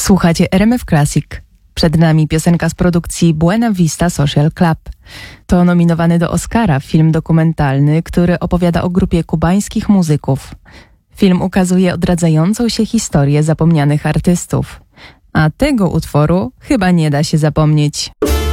Słuchacie RMF Classic. Przed nami piosenka z produkcji Buena Vista Social Club. To nominowany do Oscara film dokumentalny, który opowiada o grupie kubańskich muzyków. Film ukazuje odradzającą się historię zapomnianych artystów. A tego utworu chyba nie da się zapomnieć.